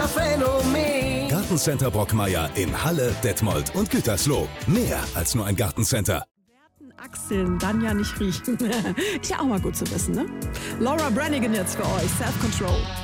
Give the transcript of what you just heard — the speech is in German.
Winterphänomen. Gartencenter Brockmeier in Halle, Detmold und Gütersloh. Mehr als nur ein Gartencenter. Achseln dann ja nicht riechen. Ist ja auch mal gut zu wissen, ne? Laura Branigan jetzt für euch. Self-Control.